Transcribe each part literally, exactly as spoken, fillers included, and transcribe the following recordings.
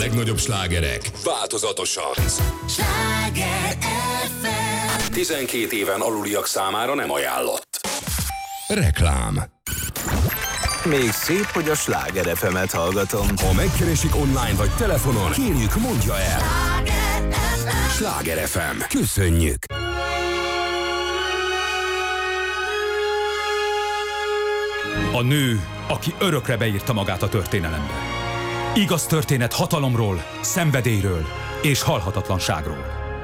legnagyobb slágerek változatosan. Sláger ef em. tizenkét éven aluliak számára nem ajánlott. Reklám. Még szép, hogy a Sláger ef emet hallgatom. Ha megkeresik online vagy telefonon, kérjük, mondja el. Sláger ef em. Köszönjük! A nő, aki örökre beírta magát a történelembe. Igaz történet hatalomról, szenvedélyről és halhatatlanságról.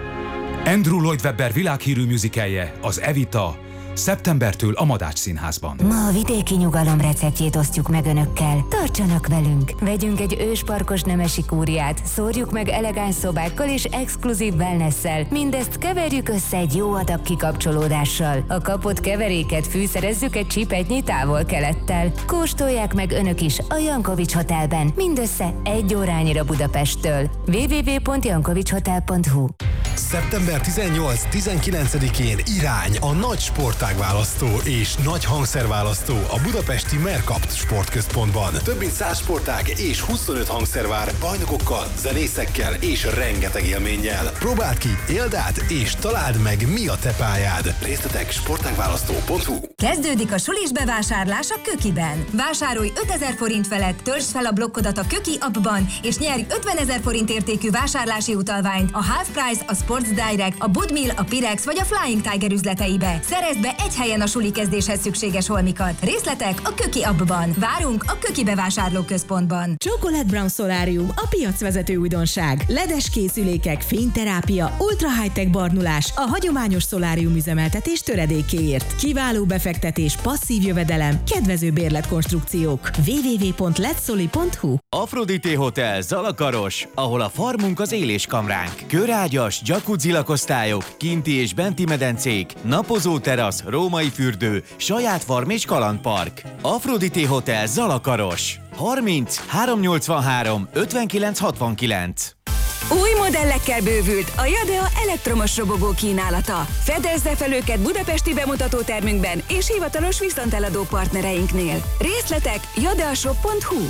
Andrew Lloyd Webber világhírű musicalje, az Evita, szeptembertől a Madács Színházban. Ma a vidéki nyugalom receptjét osztjuk meg önökkel. Tartsanak velünk! Vegyünk egy ősparkos nemesi kúriát, szórjuk meg elegáns szobákkal és exkluzív wellnesszel. Mindezt keverjük össze egy jó adag kikapcsolódással. A kapott keveréket fűszerezzük egy csipetnyi távol-kelettel. Kóstolják meg önök is a Jankovics Hotelben, mindössze egy órányira Budapesttől. double-u double-u double-u pont jankovics hotel pont hu. szeptember tizennyolc-tizenkilencedikén irány a nagy sportágválasztó és nagy hangszerválasztó a budapesti Mercapt Sportközpontban. Több mint száz sportág és huszonöt hangszer vár bajnokokkal, zenészekkel és rengeteg élménnyel. Próbáld ki, éld át és találd meg, mi a te pályád. Részletek sportágválasztó pont hu. Kezdődik a sulis bevásárlás a Kökiben. Vásárolj ötezer forint felett, törzsd fel a blokkodat a Köki appban, és nyerj ötvenezer forint értékű vásárlási utalványt a Half Price, a Sports Direct, a Budmill, a Pirex vagy a Flying Tiger üzleteibe. Szerezd be egy helyen a suli kezdéshez szükséges holmikat. Részletek a Köki appban. Várunk a Köki bevásárlóközpontban. Chocolate Brown Solarium, a piacvezető újdonság. ledes készülékek, fényterápia, ultra high-tech barnulás, a hagyományos szolárium üzemeltetés töredékéért. Kiváló befektetés, passzív jövedelem, kedvező bérletkonstrukciók. double-u double-u double-u pont letsoli pont hu. Aphrodite Hotel Zalakaros, ahol a farmunk az éléskamránk. Körágyas, jacuzzi lakosztályok, kinti és benti medencék, napozó terasz, római fürdő, saját farm és kalandpark. Aphrodite Hotel Zalakaros. harminc háromszáznyolcvanhárom ötvenkilenc hatvankilenc. Új modellekkel bővült a Jadea elektromos robogó kínálata. Fedezze fel őket budapesti bemutatótermünkben és hivatalos viszonteladó partnereinknél. Részletek jadeashop pont hu.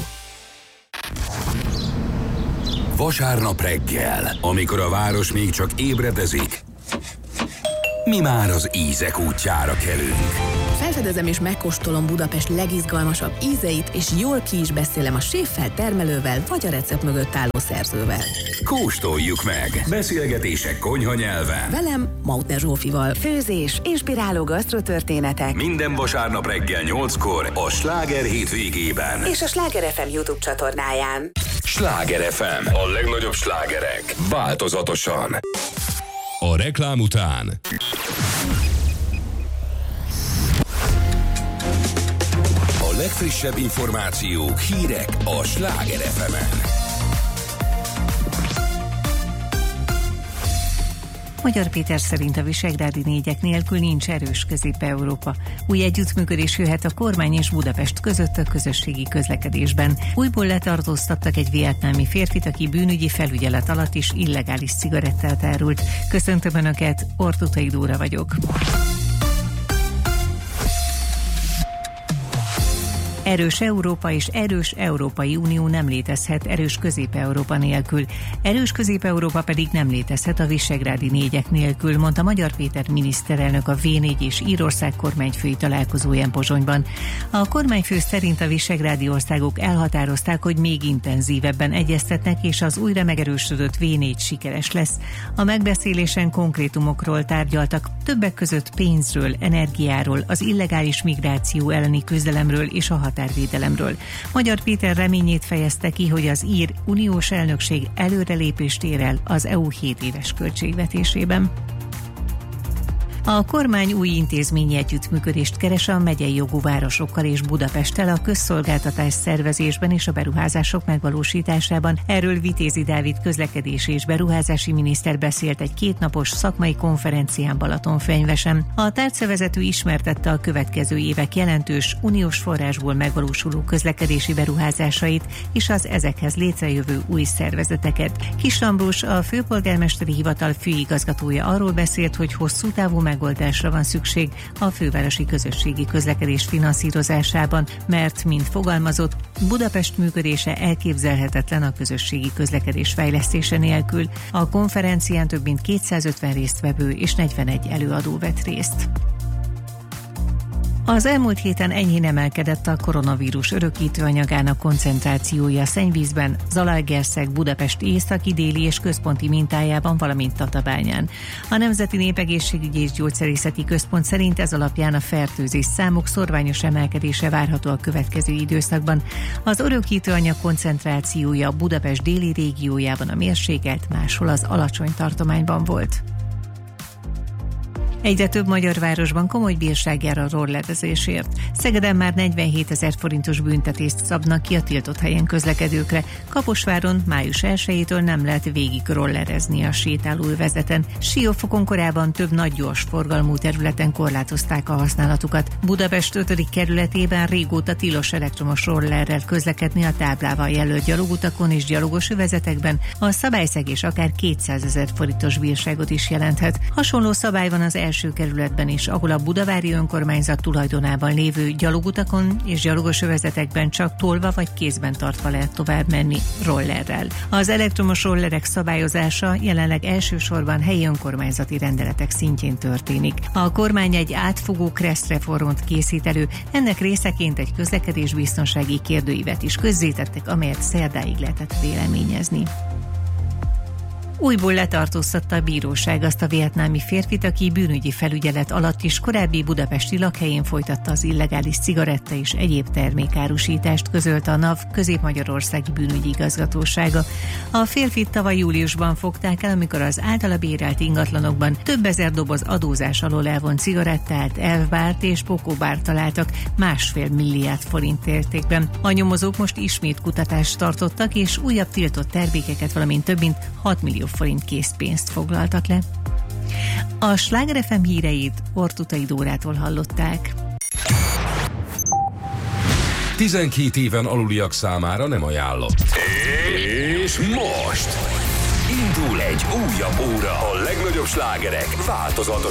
Vasárnap reggel, amikor a város még csak ébredezik, mi már az ízek útjára kelünk. Felfedezem és megkóstolom Budapest legizgalmasabb ízeit, és jól ki is beszélem a séffel, termelővel vagy a recept mögött álló szerzővel. Kóstoljuk meg! Beszélgetések konyha nyelven. Velem, Mautner Zsófival. Főzés, inspiráló gasztrotörténetek. Minden vasárnap reggel nyolckor a Sláger hétvégében. És a Sláger ef em YouTube csatornáján. Sláger ef em, a legnagyobb slágerek változatosan. A reklám után a legfrissebb információk, hírek a Sláger ef emen. Magyar Péter szerint a visegrádi négyek nélkül nincs erős Közép-Európa. Új együttműködés jöhet a kormány és Budapest között a közösségi közlekedésben. Újból letartóztattak egy vietnámi férfit, aki bűnügyi felügyelet alatt is illegális cigarettát árult. Köszöntöm Önöket, Ortutai Dóra vagyok. Erős Európa és erős Európai Unió nem létezhet erős Közép-Európa nélkül. Erős Közép-Európa pedig nem létezhet a visegrádi négyek nélkül, mondta Magyar Péter miniszterelnök a vé négy és Írország kormányfői találkozóján Pozsonyban. A kormányfő szerint a visegrádi országok elhatározták, hogy még intenzívebben egyeztetnek, és az újra megerősödött vé négy sikeres lesz. A megbeszélésen konkrétumokról tárgyaltak, többek között pénzről, energiáról, az illegális migráció elleni küzdelemről és a határvédelemről. Magyar Péter reményét fejezte ki, hogy az ír uniós elnökség előrelépést ér el az é u hét éves költségvetésében. A kormány új intézményi együttműködést keres a megyei jogú városokkal és Budapesttel a közszolgáltatás szervezésben és a beruházások megvalósításában. Erről Vitézi Dávid közlekedési és beruházási miniszter beszélt egy kétnapos szakmai konferencián Balatonfenyvesen. A tárcavezető ismertette a következő évek jelentős uniós forrásból megvalósuló közlekedési beruházásait és az ezekhez létrejövő új szervezeteket. Kiss Ambrus, a főpolgármesteri hivatal főigazgatója arról beszélt, hogy hosszú távú megoldásra van szükség a fővárosi közösségi közlekedés finanszírozásában, mert, mint fogalmazott, Budapest működése elképzelhetetlen a közösségi közlekedés fejlesztése nélkül. A konferencián több mint kétszázötven résztvevő és negyvenegy előadó vett részt. Az elmúlt héten enyhén emelkedett a koronavírus örökítőanyagának koncentrációja szennyvízben, Zalaegerszeg, Budapest északi, déli és központi mintájában, valamint Tatabányán. A Nemzeti Népegészségügyi és Gyógyszerészeti Központ szerint ez alapján a fertőzés számok szorványos emelkedése várható a következő időszakban. Az örökítőanyag koncentrációja Budapest déli régiójában a mérsékelt, máshol az alacsony tartományban volt. Egyre több magyar városban komoly bírság jár a rollerezésért. Szegeden már negyvenhétezer forintos büntetést szabnak ki a tiltott helyen közlekedőkre. Kaposváron május elsejétől nem lehet végig rollerezni a sétálóövezeten. Siófokon korábban több nagy gyors forgalmú területen korlátozták a használatukat. Budapest ötödik kerületében régóta tilos elektromos rollerrel közlekedni a táblával jelölt gyalogutakon és gyalogos övezetekben. A szabályszegés akár kétszázezer forintos bírságot is jelenthet. Hasonló szabály van az első kerületben is, ahol a budavári önkormányzat tulajdonában lévő gyalogutakon és gyalogos övezetekben csak tolva vagy kézben tartva lehet tovább menni rollerrel. Az elektromos rollerek szabályozása jelenleg elsősorban helyi önkormányzati rendeletek szintjén történik. A kormány egy átfogó keresztreformot készít elő, ennek részeként egy közlekedésbiztonsági kérdőívet is közzétettek, amelyet szerdáig lehetett véleményezni. Újból letartóztatta a bíróság azt a vietnámi férfit, aki bűnügyi felügyelet alatt is korábbi budapesti lakhelyén folytatta az illegális cigaretta és egyéb termékárusítást, közölte a NAV Közép-Magyarországi Bűnügyi Igazgatósága. A férfit tavaly júliusban fogták el, amikor az általa bérelt ingatlanokban több ezer doboz adózás alól elvont cigarettát, elfbárt és pokóbárt találtak másfél milliárd forint értékben. A nyomozók most ismét kutatást tartottak, és újabb tiltott termékeket, valamint több mint hat millió forint készpénzt foglaltak le. A Sláger ef em híreit Ortutai Dórától hallották. tizenkét éven aluliak számára nem ajánlott. És most indul egy újabb óra. A legnagyobb slágerek változatos